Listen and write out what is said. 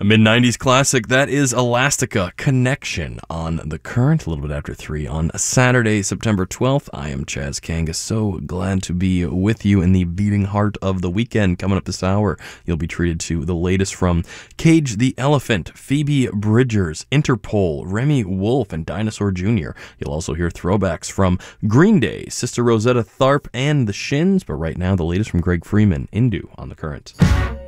A mid-90s classic, that is Elastica, Connection on The Current, a little bit after 3 on Saturday, September 12th. I am Chaz Kangas, so glad to be with you in the beating heart of the weekend. Coming up this hour, you'll be treated to the latest from Cage the Elephant, Phoebe Bridgers, Interpol, Remy Wolf, and Dinosaur Jr. You'll also hear throwbacks from Green Day, Sister Rosetta Tharpe, and The Shins, but right now, the latest from Greg Freeman, Indu on The Current.